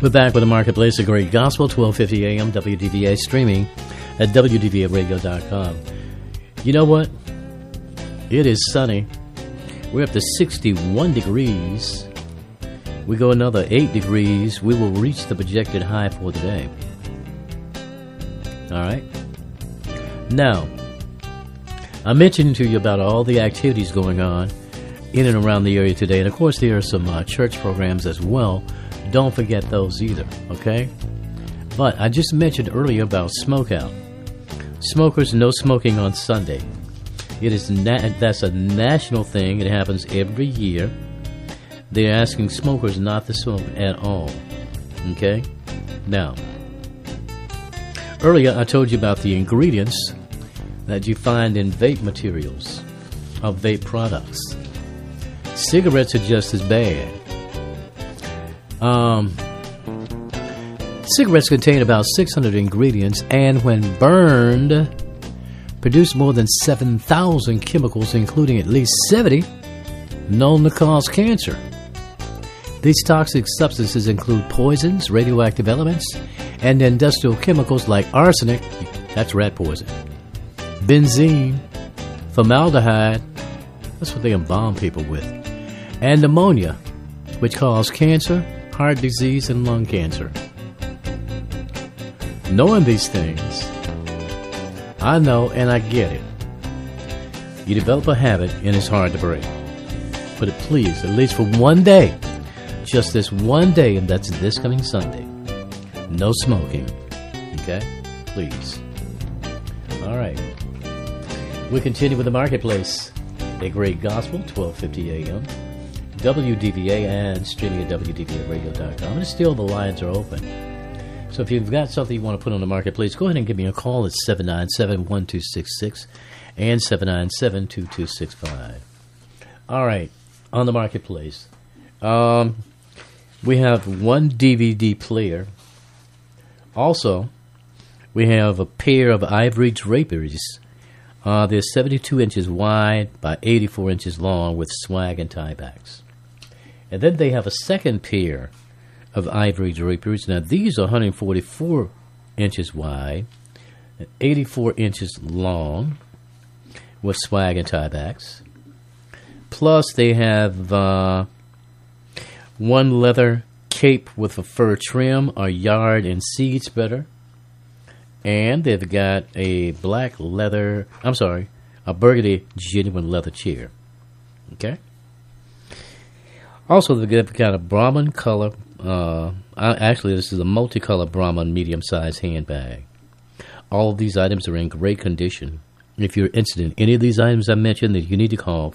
We're back with the Marketplace of Great Gospel, 1250 AM, WDVA, streaming at WDVAradio.com. You know what? It is sunny. We're up to 61 degrees. We go another 8 degrees. We will reach the projected high for today. All right? Now, I mentioned to you about all the activities going on in and around the area today. And, of course, there are some church programs as well. Don't forget those either, okay? But I just mentioned earlier about smoke out. Smokers, no smoking on Sunday. That's a national thing. It happens every year. They're asking smokers not to smoke at all, okay? Now, earlier I told you about the ingredients that you find in vape materials, of vape products. Cigarettes are just as bad. Cigarettes contain about 600 ingredients and when burned produce more than 7,000 chemicals, including at least 70 known to cause cancer. These toxic substances include poisons, radioactive elements, and industrial chemicals like arsenic, that's rat poison, benzene, formaldehyde, that's what they embalm people with, and ammonia, which cause cancer, heart disease, and lung cancer. Knowing these things, I know and I get it. You develop a habit and it's hard to break. But please, at least for one day, just this one day, and that's this coming Sunday, no smoking. Okay? Please. All right. We continue with the Marketplace. A Great Gospel, 1250 AM. WDVA and streaming at WDVAradio.com. And still the lines are open. So if you've got something you want to put on the Marketplace, go ahead and give me a call at 797-1266 and 797-2265. All right, on the Marketplace. We have one DVD player. Also, we have a pair of ivory draperies. They're 72 inches wide by 84 inches long with swag and tiebacks. And then they have a second pair of ivory draperies. Now, these are 144 inches wide, 84 inches long, with swag and tiebacks. Plus, they have one leather cape with a fur trim, a yard and seed spreader. And they've got a a burgundy genuine leather chair. Okay? Also, they've got a Brahman color. Actually, this is a multicolor Brahman medium-sized handbag. All of these items are in great condition. If you're interested in any of these items I mentioned, then you need to call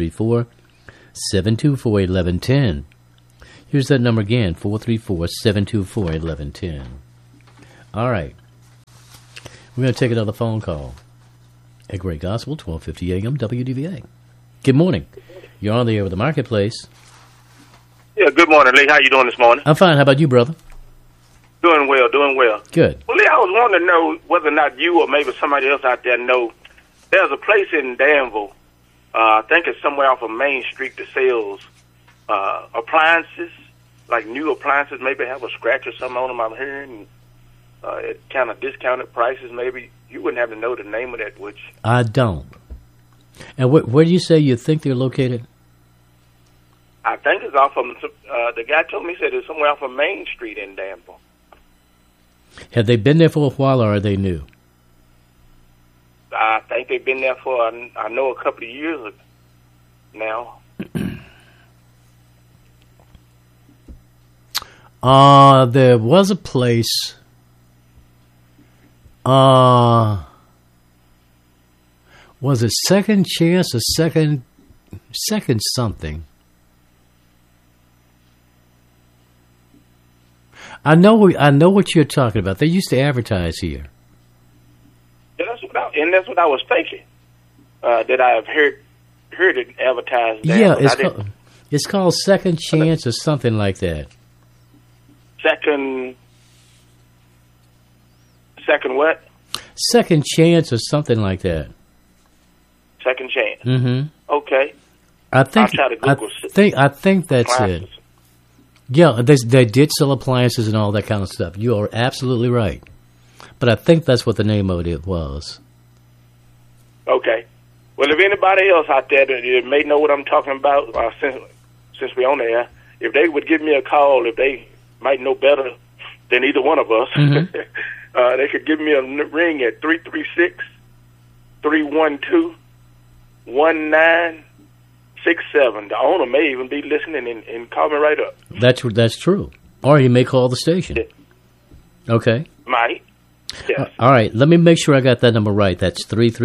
434-724-1110. Here's that number again, 434-724-1110. All right. We're going to take another phone call. A Great Gospel, 1250 AM, WDVA. Good morning. You're on the air with the Marketplace. Yeah, good morning, Lee. How you doing this morning? I'm fine. How about you, brother? Doing well. Good. Well, Lee, I was wanting to know whether or not you or maybe somebody else out there know there's a place in Danville, I think it's somewhere off of Main Street that sells appliances, like new appliances, maybe have a scratch or something on them, I'm hearing, at kind of discounted prices. Maybe you wouldn't have to know the name of that, would you? I don't. And where do you say you think they're located? I think it's off of, the guy told me, he said it's somewhere off of Main Street in Danville. Have they been there for a while or are they new? I think they've been there for, I know, a couple of years now. There was a place, was it Second Chance or Second something? I know what you're talking about. They used to advertise here. Yeah, that's what I was thinking. That I have heard it advertised. Yeah, it's called Second Chance or something like that. Second what? Second Chance or something like that. Second Chance. Mm-hmm. Okay. I think I'll try to Google I think that's it. Yeah, they did sell appliances and all that kind of stuff. You are absolutely right. But I think that's what the name of it was. Okay. Well, if anybody else out there that may know what I'm talking about, since we're on there, if they would give me a call, if they might know better than either one of us, they could give me a ring at 336-312-1967. The owner may even be listening and call me right up. That's true. Or you may call the station. Yeah. Okay. Might. Yes. All right. Let me make sure I got that number right. That's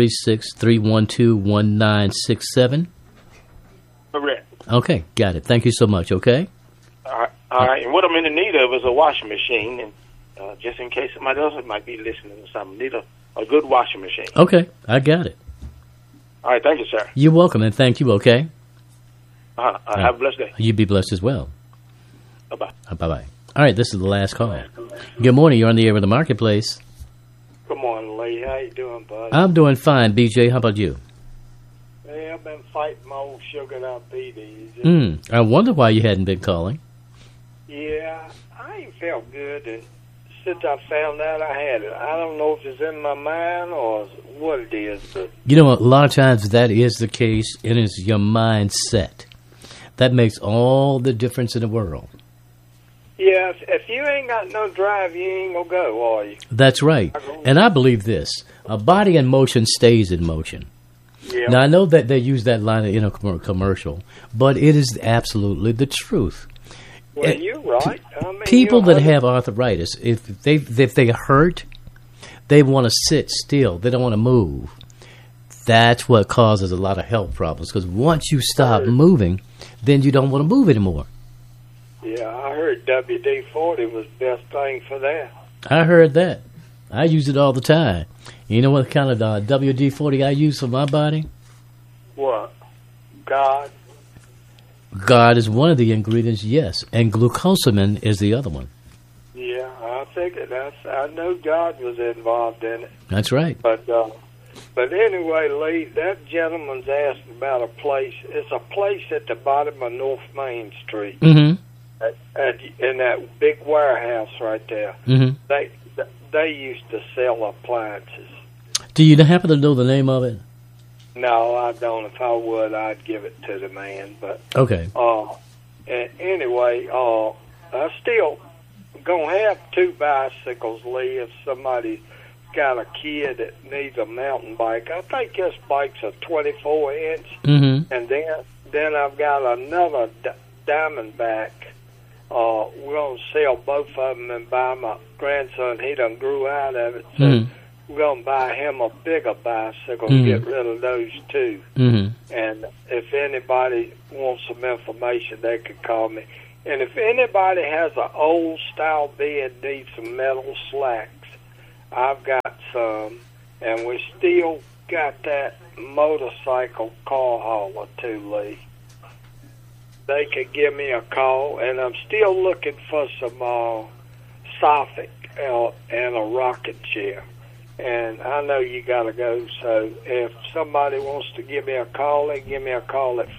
336-312-1967. Correct. Okay. Got it. Thank you so much. Okay. All right. And what I'm in the need of is a washing machine, and just in case somebody else might be listening to something, need a good washing machine. Okay. I got it. All right. Thank you, sir. You're welcome, and thank you. Okay. Have a blessed day. You be blessed as well. Bye-bye. Bye-bye. All right. This is the last call. Good morning. You're on the air with the Marketplace. Good morning, Lee. How you doing, bud? I'm doing fine, BJ. How about you? Hey, I've been fighting my old sugar diabetes. I wonder why you hadn't been calling. Yeah, I ain't felt good and since I found out I had it. I don't know if it's in my mind or what it is. But You know, a lot of times that is the case, and it's your mindset. That makes all the difference in the world. yeah, if you ain't got no drive, you ain't gonna go, are you? That's right. And I believe this. A body in motion stays in motion. Yeah. Now, I know that they use that line in a commercial, but it is absolutely the truth. Well, you're right. I mean, People you're that have arthritis, if they hurt, they want to sit still. They don't want to move. That's what causes a lot of health problems, because once you stop moving, then you don't want to move anymore. Yeah, I heard WD-40 was the best thing for that. I heard that. I use it all the time. You know what kind of WD-40 I use for my body? What? God? God is one of the ingredients, yes, and glucosamine is the other one. Yeah, I figured I know God was involved in it. That's right. But anyway, Lee, that gentleman's asked about a place. It's a place at the bottom of North Main Street, Mm-hmm. in that big warehouse right there. Mm-hmm. They used to sell appliances. Do you happen to know the name of it? No, I don't. If I would, I'd give it to the man. But Okay. anyway, I still gonna have two bicycles, Lee. If somebody got a kid that needs a mountain bike, I think this bike's a 24-inch, Mm-hmm. and then I've got another Diamondback. We're gonna sell both of them and buy my grandson. He done grew out of it, so Mm-hmm. we're gonna buy him a bigger bicycle Mhm. and get rid of those two. Mm-hmm. And if anybody wants some information, they could call me. And if anybody has an old style bed, needs some metal slacks, I've got some. And we still got that motorcycle car hauler too, Lee. They could give me a call, and I'm still looking for some soffit and a rocket chair. And I know you got to go, so if somebody wants to give me a call, they give me a call at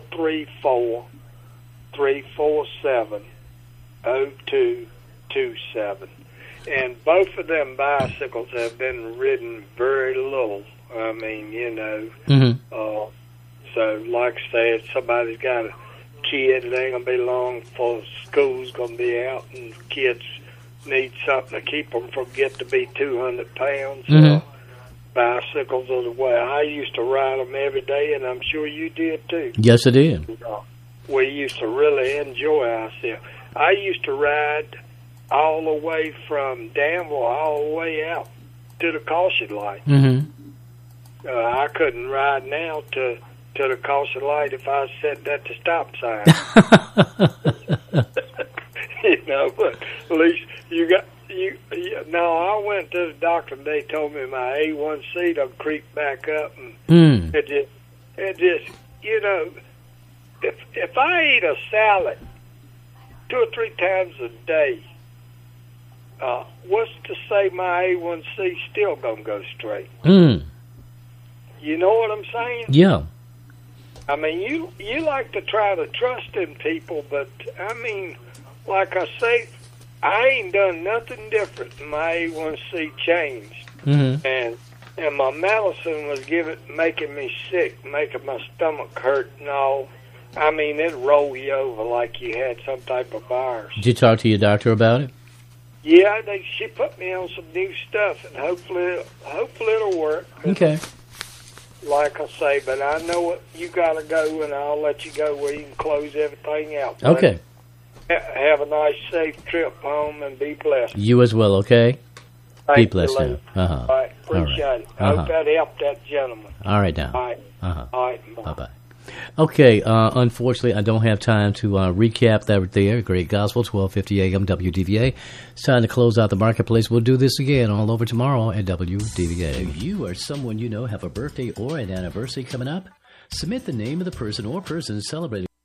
434-347-0227. And both of them bicycles have been ridden very little. I mean, you know. Mm-hmm. So, like I said, somebody's got a kid, it ain't going to be long before school's going to be out, and kids need something to keep them from getting to be 200 pounds. Mhm. Bicycles are the way. I used to ride them every day, and I'm sure you did too. Yes, it is. We used to really enjoy ourselves. I used to ride all the way from Danville all the way out to the caution light. Mm-hmm. I couldn't ride now to the caution light if I was sitting at the stop sign. You know, but at least you got you. No, I went to the doctor and they told me my A1C done creeped back up, and it just, you know, if I eat a salad 2 or 3 times a day, what's to say my A1C still gonna go straight? Mm. You know what I'm saying? Yeah. I mean, you like to try to trust in people, but I mean, like I say, I ain't done nothing different. My A1C changed, and my medicine was making me sick, making my stomach hurt and all. I mean, it'd roll you over like you had some type of virus. Did you talk to your doctor about it? Yeah, she put me on some new stuff, and hopefully it'll work. Okay. Like I say, but I know you got to go, and I'll let you go where you can close everything out. Okay. Have a nice, safe trip home, and be blessed. You as well, okay? Be blessed now. All right, appreciate it. I hope that helped that gentleman. All right, now. All right. All right, Bye-bye. Okay, unfortunately, I don't have time to recap that there. Great Gospel, 1250 AM WDVA. It's time to close out the marketplace. We'll do this again all over tomorrow at WDVA. If you or someone you know have a birthday or an anniversary coming up, submit the name of the person or persons celebrating.